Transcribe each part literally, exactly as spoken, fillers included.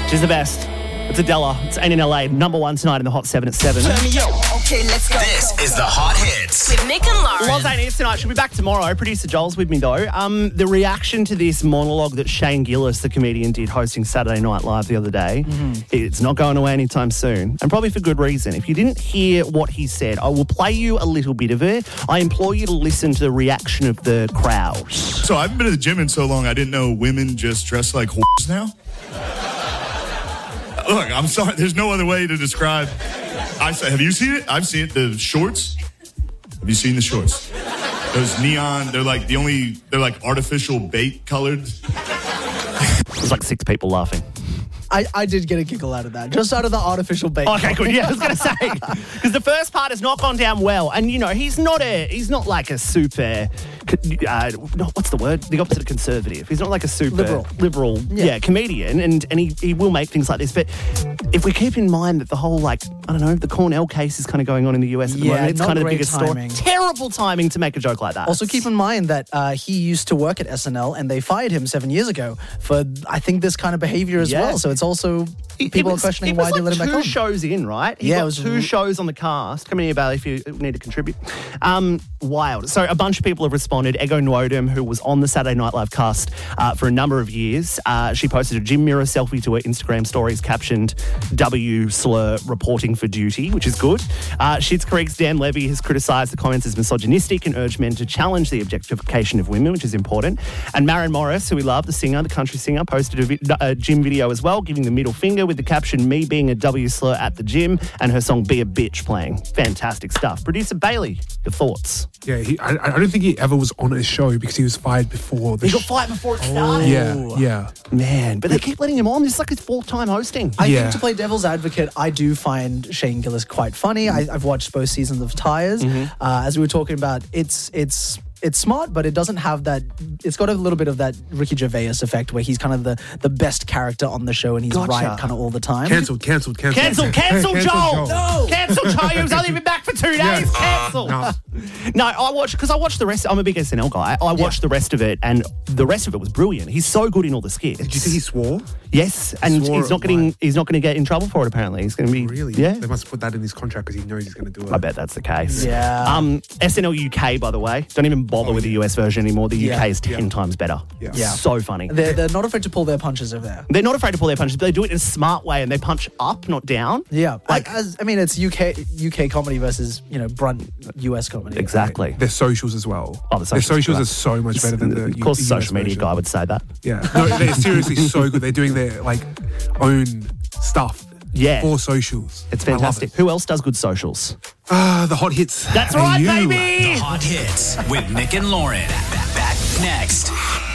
She's the best. It's Adela. It's Ain't in L A. Number one tonight in the Hot seven at seven. Okay, let's go. This is the Hot Hits. With Nick and Lauren. Loz ain't here tonight. She'll be back tomorrow. Producer Joel's with me, though. Um, the reaction to this monologue that Shane Gillis, the comedian, did hosting Saturday Night Live the other day, mm-hmm. it's not going away anytime soon, and probably for good reason. If you didn't hear what he said, I will play you a little bit of it. I implore you to listen to the reaction of the crowd. So I haven't been to the gym in so long, I didn't know women just dress like whores now. Look, I'm sorry. There's no other way to describe. I say, have you seen it? I've seen it. The shorts. Have you seen the shorts? Those neon. They're like the only. They're like artificial bait colored. There's like six people laughing. I, I did get a giggle out of that, just out of the artificial bait. Okay, good. Yeah, I was going to say because the first part has not gone down well, and you know he's not a he's not like a super. Uh, what's the word? The opposite of conservative. He's not like a super liberal, liberal yeah. yeah, comedian, and and he, he will make things like this. But if we keep in mind that the whole like I don't know the Cornell case is kind of going on in the U S at the yeah, moment, it's not kind of the great biggest timing. story. Terrible timing to make a joke like that. Also, keep in mind that uh, he used to work at S N L, and they fired him seven years ago for I think this kind of behavior as yeah. well. So it's also. People was, are questioning why like they let him back on. two shows in, right? He yeah, got it was two shows on the cast. Come in here, Bailey, if you need to contribute. Um, wild. So a bunch of people have responded. Ego Nwodum, who was on the Saturday Night Live cast uh, for a number of years, uh, she posted a gym mirror selfie to her Instagram stories captioned W slur reporting for duty, which is good. Uh, Schitt's Creek's Dan Levy has criticised the comments as misogynistic and urged men to challenge the objectification of women, which is important. And Maren Morris, who we love, the singer, the country singer, posted a, vi- a gym video as well, giving the middle finger with the caption, me being a W slur at the gym, and her song Be a Bitch playing. Fantastic stuff. Producer Bailey, your thoughts? Yeah, he, I, I don't think he ever was on a show because he was fired before. The he got sh- fired before it started? Yeah, yeah. Man, but they keep letting him on. This is like his fourth time hosting. I yeah. think to play devil's advocate, I do find Shane Gillis quite funny. I, I've watched both seasons of Tires. Mm-hmm. Uh, as we were talking about, it's it's... It's smart, but it doesn't have that... It's got a little bit of that Ricky Gervais effect where he's kind of the, the best character on the show and he's Gotcha. right kind of all the time. Cancelled, cancelled, cancelled. Cancel, cancel, Cancel, Joel. Joel. No. Cancel, Joel. He was only been back for two days. Yeah. Cancel. No. no, I watched... Because I watched the rest... I'm a big S N L guy. I watched yeah. the rest of it, and the rest of it was brilliant. He's so good in all the skits. Did you see he swore? Yes, and swore he's not getting... He's not going to get in trouble for it, apparently. He's going to be... Really? Yeah. They must put that in his contract because he knows he's going to do it. I bet that's the case. Yeah. Um, S N L U K, by the way. Don't even bother oh, with yeah. the U S version anymore. The yeah. U K is ten yeah. times better. Yeah. yeah. So funny. They're, they're not afraid to pull their punches over there. They're not afraid to pull their punches, but they do it in a smart way and they punch up, not down. Yeah. Like, I, as, I mean, it's U K U K comedy versus, you know, brunt U S comedy. Exactly. Right? Their socials as well. Oh, the socials, Their socials are so much better than the Of course, U- the social U S media version. guy would say that. Yeah. No, they're seriously so good. They're doing their, like, own stuff. Yeah. For socials. It's I love fantastic. it. Who else does good socials? Ah, the hot hits. That's Hey, right, you. baby! The Hot Hits with Nick and Lauren. Back, back next.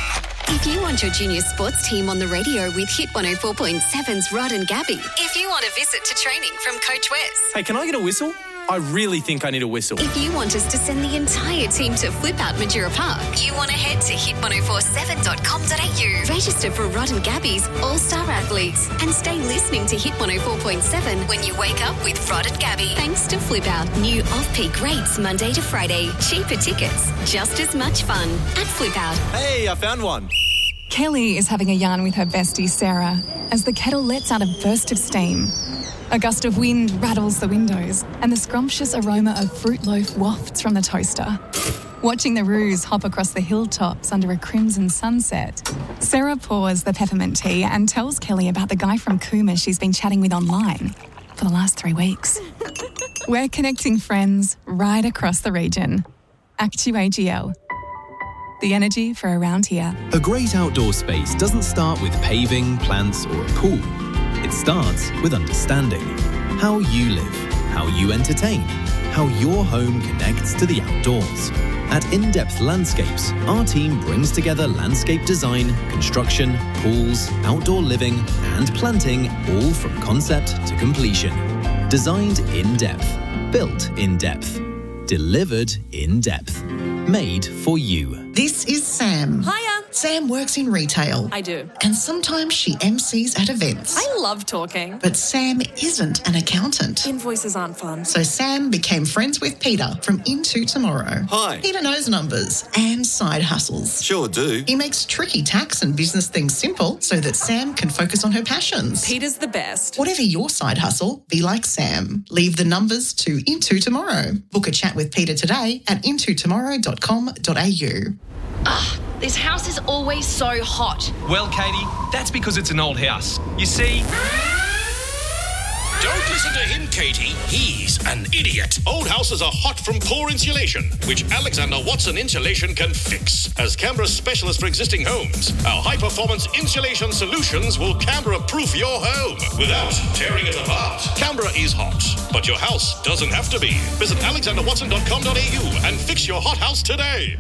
If you want your junior sports team on the radio with Hit one oh four point seven's Rod and Gabby. If you want a visit to training from Coach Wes. Hey, can I get a whistle? I really think I need a whistle. If you want us to send the entire team to Flip Out Majura Park, you want to head to hit ten forty-seven dot com dot a u. Register for Rod and Gabby's All-Star Athletes and stay listening to Hit one oh four point seven when you wake up with Rod and Gabby. Thanks to Flip Out. New off-peak rates Monday to Friday. Cheaper tickets. Just as much fun at Flip Out. Hey, I found one. Kelly is having a yarn with her bestie Sarah as the kettle lets out a burst of steam. A gust of wind rattles the windows and the scrumptious aroma of fruit loaf wafts from the toaster. Watching the roos hop across the hilltops under a crimson sunset, Sarah pours the peppermint tea and tells Kelly about the guy from Cooma she's been chatting with online for the last three weeks. We're connecting friends right across the region. Actu A G L. The energy for around here. A great outdoor space doesn't start with paving, plants, or a pool. It starts with understanding how you live, how you entertain, how your home connects to the outdoors. At In-Depth Landscapes, our team brings together landscape design, construction, pools, outdoor living, and planting, all from concept to completion. Designed in depth, built in depth, delivered in depth, made for you. This is Sam. Hiya. Sam works in retail. I do. And sometimes she M Cs at events. I love talking. But Sam isn't an accountant. Invoices aren't fun. So Sam became friends with Peter from Into Tomorrow. Hi. Peter knows numbers and side hustles. Sure do. He makes tricky tax and business things simple so that Sam can focus on her passions. Peter's the best. Whatever your side hustle, be like Sam. Leave the numbers to Into Tomorrow. Book a chat with Peter today at into tomorrow dot com dot a u. Ugh, this house is always so hot. Well, Katie, that's because it's an old house. You see... Don't listen to him, Katie. He's an idiot. Old houses are hot from poor insulation, which Alexander Watson Insulation can fix. As Canberra's specialist for existing homes, our high-performance insulation solutions will Canberra-proof your home without tearing it apart. Canberra is hot, but your house doesn't have to be. Visit alexander watson dot com dot a u and fix your hot house today.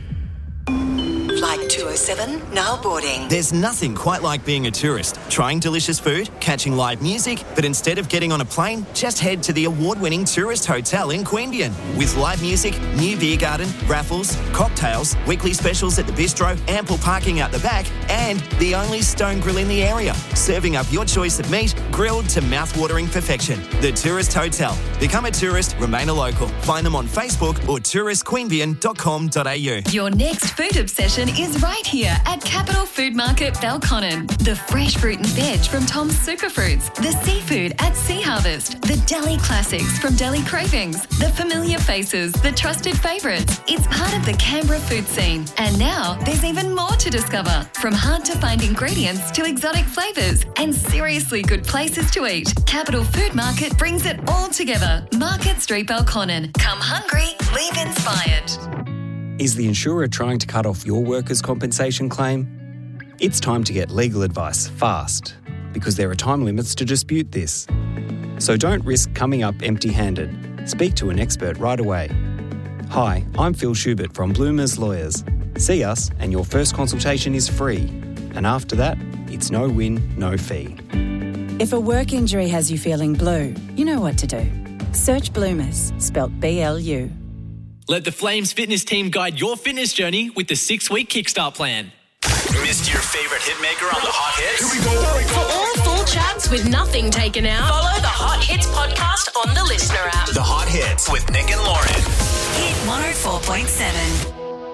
Flight two oh seven, now boarding. There's nothing quite like being a tourist, trying delicious food, catching live music, but instead of getting on a plane, just head to the award-winning Tourist Hotel in Queanbeyan. With live music, new beer garden, raffles, cocktails, weekly specials at the bistro, ample parking out the back, and the only stone grill in the area, serving up your choice of meat, grilled to mouth-watering perfection. The Tourist Hotel. Become a tourist, remain a local. Find them on Facebook or tourist queanbeyan dot com dot a u. Your next food obsession is right here at Capital Food Market Belconnen. The fresh fruit and veg from Tom's Superfruits, the seafood at Sea Harvest, the deli classics from Deli Cravings, the familiar faces, the trusted favourites. It's part of the Canberra food scene. And now there's even more to discover, from hard-to-find ingredients to exotic flavours and seriously good places to eat. Capital Food Market brings it all together. Market Street Belconnen. Come hungry, leave inspired. Is the insurer trying to cut off your workers' compensation claim? It's time to get legal advice fast, because there are time limits to dispute this. So don't risk coming up empty-handed. Speak to an expert right away. Hi, I'm Phil Schubert from Bloomers Lawyers. See us and your first consultation is free. And after that, it's no win, no fee. If a work injury has you feeling blue, you know what to do. Search Bloomers, spelt B L U. Let the Flames fitness team guide your fitness journey with the six-week Kickstart plan. Missed your favourite hitmaker on the Hot Hits? Here we go. For all full chats with nothing taken out, follow the Hot Hits podcast on the Listener app. The Hot Hits with Nick and Lauren. Hit one oh four point seven.